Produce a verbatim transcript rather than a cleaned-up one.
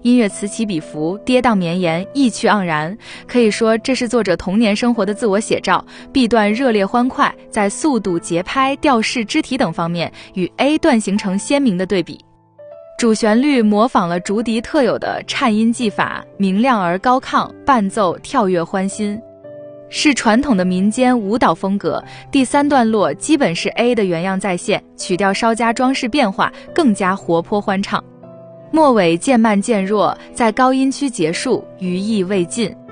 音乐此起彼伏，跌宕绵延，意趣盎然。可以说，这是作者童年生活的自我写照。B 段热烈欢快，在速度、节拍、调式、肢体等方面与 A 段形成鲜明的对比。主旋律模仿了竹笛特有的颤音技法，明亮而高亢，伴奏跳跃欢欣，是传统的民间舞蹈风格。第三段落基本是 A 的原样再现，曲调稍加装饰变化，更加活泼欢畅。末尾渐慢渐弱，在高音区结束，余意未尽。